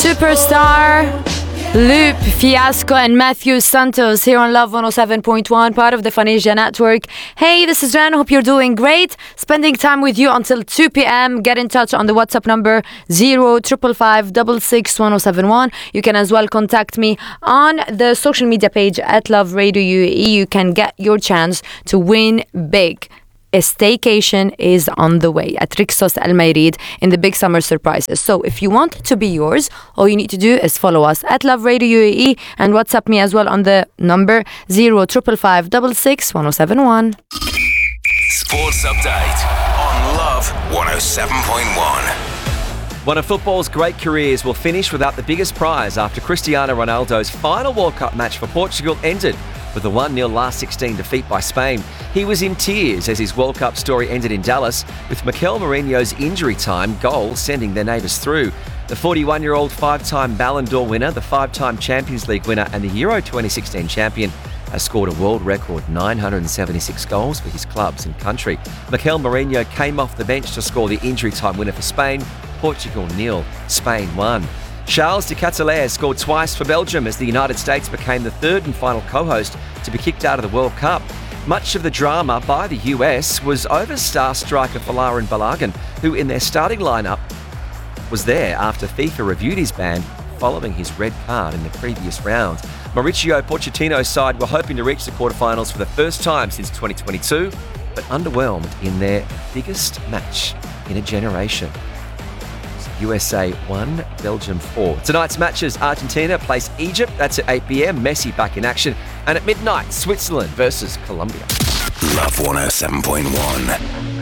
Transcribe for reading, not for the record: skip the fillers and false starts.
Superstar, Loop, Fiasco, and Matthew Santos here on Love 107.1, part of the Phonesia Network. Hey, this is Ren. Hope you're doing great. Spending time with you until 2 p.m. Get in touch on the WhatsApp number 0555 You can as well contact me on the social media page at Love Radio UAE. You can get your chance to win big. A staycation is on the way at Rixos Al Mayrid in the big summer surprises. So if you want it to be yours, all you need to do is follow us at Love Radio UAE and WhatsApp me as well on the number 0555 Sports Update on Love 107.1. One of football's great careers will finish without the biggest prize after Cristiano Ronaldo's final World Cup match for Portugal ended with a 1-0 last 16 defeat by Spain. He was in tears as his World Cup story ended in Dallas, with Mikel Mourinho's injury time goal sending their neighbours through. The 41-year-old five-time Ballon d'Or winner, the five-time Champions League winner and the Euro 2016 champion has scored a world record 976 goals for his clubs and country. Mikel Mourinho came off the bench to score the injury time winner for Spain. Portugal 0, Spain 1. Charles de Ketelaere scored twice for Belgium as the United States became the third and final co-host to be kicked out of the World Cup. Much of the drama by the US was over star striker Folarin Balogun, who in their starting lineup was there after FIFA reviewed his ban following his red card in the previous round. Mauricio Pochettino's side were hoping to reach the quarterfinals for the first time since 2022, but underwhelmed in their biggest match in a generation. USA 1, Belgium 4. Tonight's matches, Argentina plays Egypt, that's at 8 p.m, Messi back in action, and at midnight, Switzerland versus Colombia. Love 107.1.